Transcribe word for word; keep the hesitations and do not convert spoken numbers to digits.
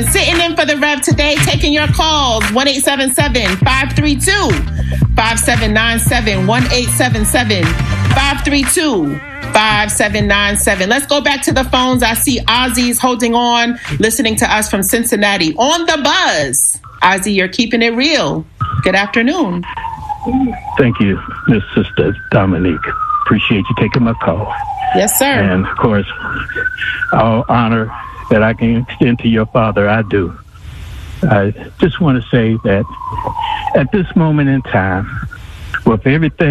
Sitting in for the Rev today, taking your calls, one eight seven seven, five three two, five seven nine seven, one eight seven seven, five three two, five seven nine seven. Let's go back to the phones. I see Ozzy's holding on, listening to us from Cincinnati on the buzz. Ozzy, you're keeping it real. Good afternoon. Thank you, Miss Sister Dominique. Appreciate you taking my call. Yes, sir. And, of course, all honor that I can extend to your father, I do. I just want to say that at this moment in time, with everything